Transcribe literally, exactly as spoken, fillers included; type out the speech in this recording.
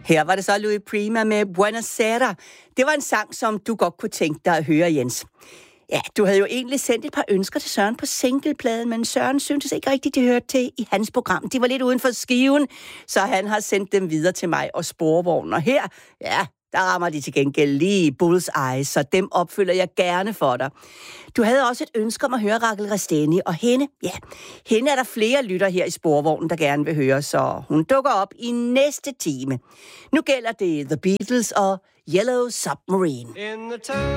Her var det så Louis Prima med Buonasera. Det var en sang, som du godt kunne tænke dig at høre, Jens. Ja, du havde jo egentlig sendt et par ønsker til Søren på singlepladen, men Søren syntes ikke rigtigt, de hørte til i hans program. De var lidt uden for skiven, så han har sendt dem videre til mig og Sporvognen. Og her, ja, der rammer de til gengæld lige bullseye, så dem opfylder jeg gerne for dig. Du havde også et ønske om at høre Rachel Resteni, og hende, ja, hende er der flere lytter her i Sporvognen, der gerne vil høre, så hun dukker op i næste time. Nu gælder det The Beatles og Yellow Submarine.